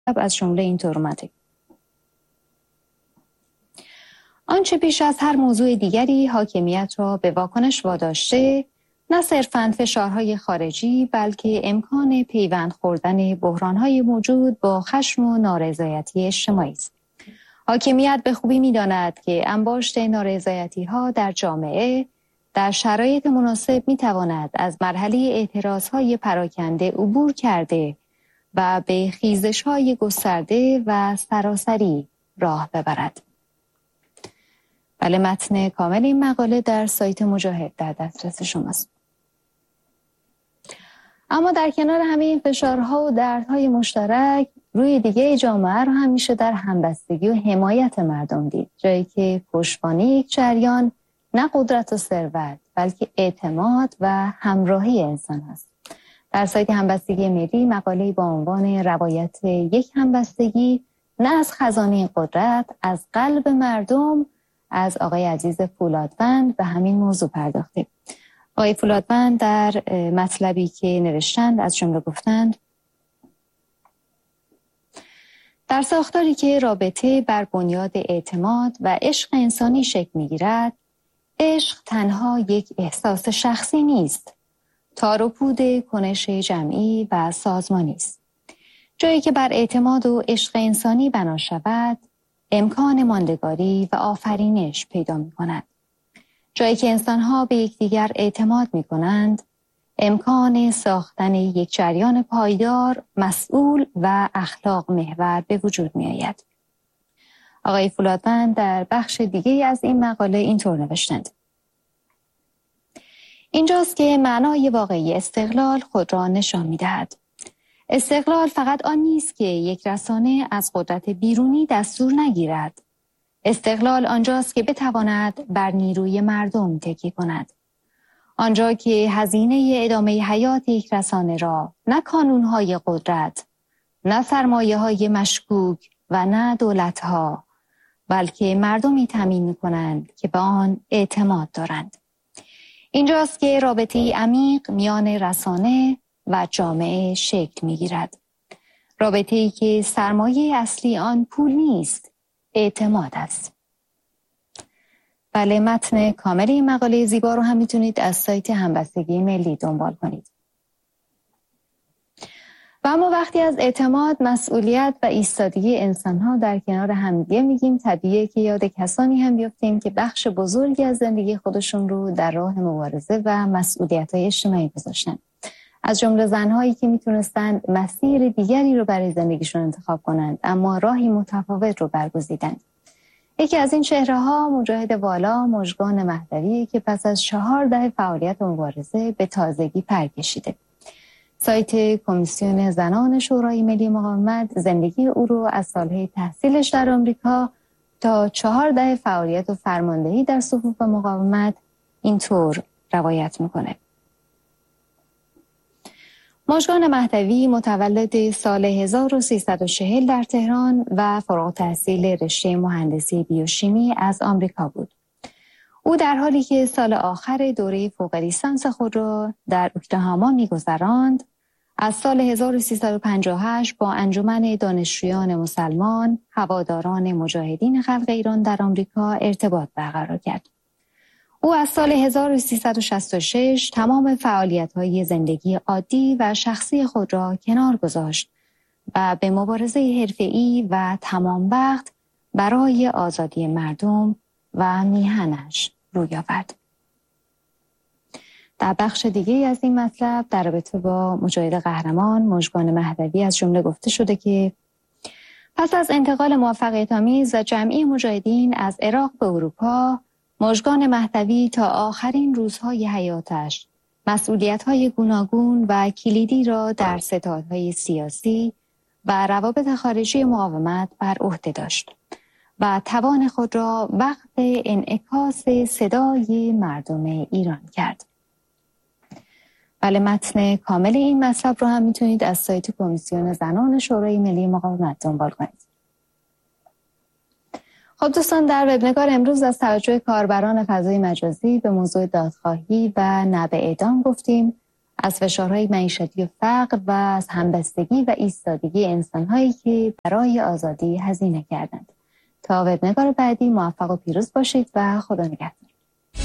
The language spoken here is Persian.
از جمله اینطور اومده: آنچه پیش از هر موضوع دیگری حاکمیت را به واکنش واداشته، نه صرفاً فشارهای خارجی بلکه امکان پیوند خوردن بحرانهای موجود با خشم و نارضایتی اجتماعی است. حاکمیت به خوبی می‌داند که انباشت نارضایتی‌ها در جامعه در شرایط مناسب می‌تواند از مرحله اعتراضهای پراکنده عبور کرده و به خیزش‌های گسترده و سراسری راه ببرد. بله، متن کامل این مقاله در سایت مجاهد در دسترس شماست. اما در کنار همه این فشارها و دردهای مشترک، روی دیگه جامعه رو هم میشه در همبستگی و حمایت مردم دید، جایی که پشتوانه یک جریان نه قدرت و ثروت بلکه اعتماد و همراهی انسان است. در سایت همبستگی ملی مقاله‌ای با عنوان روایت یک همبستگی نه از خزانه قدرت، از قلب مردم، از آقای عزیز فولادوند به همین موضوع پرداخته. آقای فولادوند در مطلبی که نوشتند از جمله گفتند: در ساختاری که رابطه بر بنیاد اعتماد و عشق انسانی شکل می‌گیرد، عشق تنها یک احساس شخصی نیست، تار و پود کنش جمعی و سازمانی است. جایی که بر اعتماد و عشق انسانی بنا شود، امکان ماندگاری و آفرینش پیدا می‌کند. جایی که انسان‌ها به یکدیگر اعتماد می‌کنند، امکان ساختن یک جریان پایدار، مسئول و اخلاق محور به وجود می‌آید. آقای فولادوند در بخش دیگری از این مقاله اینطور نوشتند: اینجاست که معنای واقعی استقلال خود را نشان می‌دهد. استقلال فقط آن نیست که یک رسانه از قدرت بیرونی دستور نگیرد. استقلال آنجاست که بتواند بر نیروی مردم تکیه کند. آنجا که هزینه ادامه حیات یک رسانه را نه کانونهای قدرت، نه سرمایه‌های مشکوک و نه دولت‌ها، بلکه مردمی تامین می‌کنند که به آن اعتماد دارند. اینجاست که رابطه‌ای عمیق میان رسانه و جامعه شکل می‌گیرد. رابطه‌ای که سرمایه اصلی آن پول نیست، اعتماد است. بله، متن کامل این مقاله زیبا رو هم میتونید از سایت همبستگی ملی دنبال کنید. و اما وقتی از اعتماد، مسئولیت و ایستادگی انسان‌ها در کنار همدیگه میگیم، طبیعیه که یاد کسانی هم بیفتیم که بخش بزرگی از زندگی خودشون رو در راه مبارزه و مسئولیت‌های اجتماعی گذاشتن. از جمله زن‌هایی که میتونستن مسیر دیگری رو برای زندگیشون انتخاب کنند، اما راهی متفاوت رو برگزیدند. یکی از این چهره‌ها مجاهد والا مژگان مهدوی که پس از 4 دهه فعالیت مبارزه به تازگی پر کشیده. سایت کمیسیون زنان شورای ملی مقاومت زندگی او رو از سالهای تحصیلش در آمریکا تا 4 دهه فعالیت و فرماندهی در صفوف مقاومت اینطور روایت میکنه: مژگان مهدوی متولد سال 1340 در تهران و فارغ التحصیل رشته مهندسی بیوشیمی از آمریکا بود. او در حالی که سال آخر دوره فوق لیسانس خود را در اوکلاهاما می‌گذراند، از سال 1358 با انجمن دانشجویان مسلمان، هواداران مجاهدین خلق ایران در آمریکا ارتباط برقرار کرد. او از سال 1366 تمام فعالیت‌های زندگی عادی و شخصی خود را کنار گذاشت و به مبارزه حرفه‌ای و تمام وقت برای آزادی مردم و میهنش روی آورد. در بخش دیگه از این مطلب در رابطه با مجاهد قهرمان مژگان مهدوی از جمله گفته شده که پس از انتقال موفقیت‌آمیز و جمعی مجاهدین از عراق به اروپا، مژگان مهدوی تا آخرین روزهای حیاتش مسئولیت‌های گوناگون و کلیدی را در ستادهای سیاسی و روابط خارجی مقاومت بر عهده داشت و توان خود را وقف انعکاس صدای مردم ایران کرد. بله، متن کامل این مطلب رو هم میتونید از سایت کمیسیون زنان شورای ملی مقاومت دنبال کنید. خب دوستان، در وبنگار امروز از توجه کاربران فضای مجازی به موضوع دادخواهی و نبع اعدام گفتیم. از فشارهای معیشتی و فقر و از همبستگی و ایستادگی انسانهایی که برای آزادی هزینه کردند. تا وبنگار بعدی موفق و پیروز باشید و خدا نگهدار.